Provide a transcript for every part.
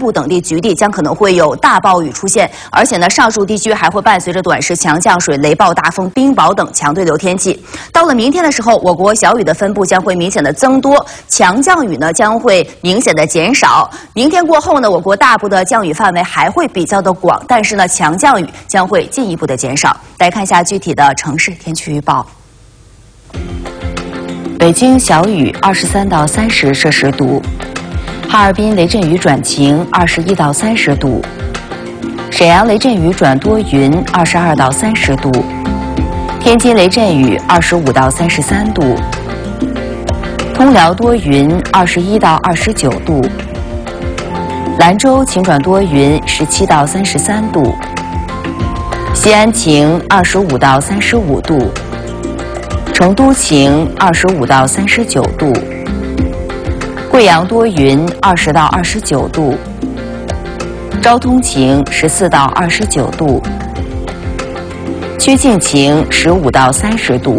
部等地局地将可能会有大暴雨出现，而且呢，上述地区还会伴随着短时强降水、雷暴、大风、冰雹等强对流天气。到了明天的时候，我国小雨的分布将会明显的增多，强降雨呢将会明显的减少。明天过后呢，我国大部的降雨范围还会比较的广，但是呢，强降雨将会进一步的减少。来看一下具体的城市天气预报。北京小雨23到30摄氏度，哈尔滨雷阵雨转晴21到30度，沈阳雷阵雨转多云22到30度，天津雷阵雨25到33度，通辽多云21到29度，兰州晴转多云17到33度，西安晴25到35度，成都晴25到39度，贵阳多云20到29度，昭通晴14到29度，曲靖晴15到30度，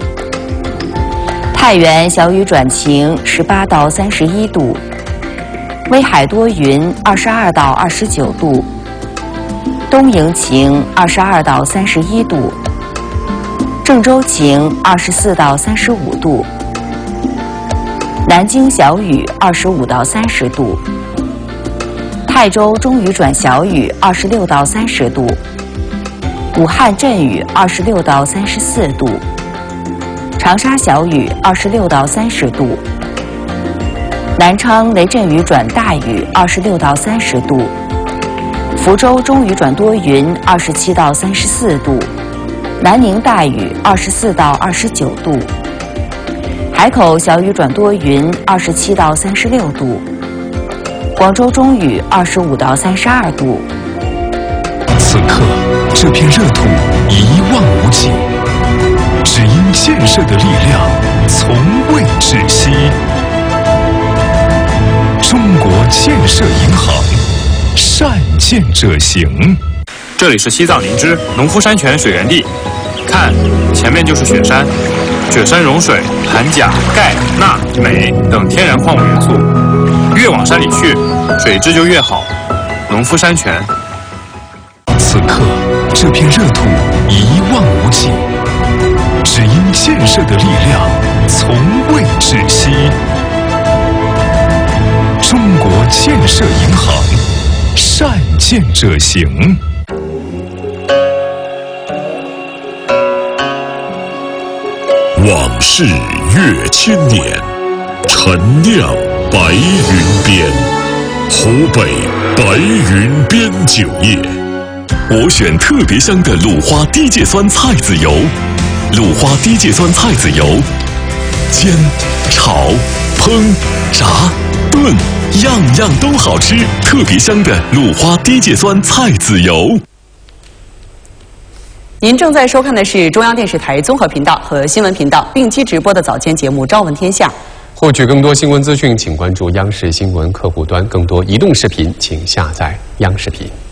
太原小雨转晴18到31度，威海多云22到29度，东营晴22到31度，郑州晴24到35度，南京小雨25到30度，泰州中雨转小雨26到30度，武汉阵雨26到34度，长沙小雨26到30度，南昌雷阵雨转大雨26到30度，福州中雨转多云27到34度，南宁大雨24到29度，海口小雨转多云27到36度，广州中雨25到32度。 此刻，这片热土一望无际，只因建设的力量从未止息。中国建设银行，善建者行。 这里是西藏林芝农夫山泉水源地，看，前面就是雪山，雪山融水含钾、钙、钠、镁等天然矿物元素，越往山里去，水质就越好。农夫山泉。 此刻，这片热土一望无际，只因建设的力量从未止息。中国建设银行，善建者行。 往事越千年，陈酿白云边，湖北白云边酒业。我选特别香的鲁花低芥酸菜籽油，鲁花低芥酸菜籽油，煎、炒、烹、炸、炖，样样都好吃。特别香的鲁花低芥酸菜籽油。 您正在收看的是中央电视台综合频道和新闻频道并期直播的早间节目《朝闻天下》。 获取更多新闻资讯，请关注央视新闻客户端。更多移动视频，请下载央视频。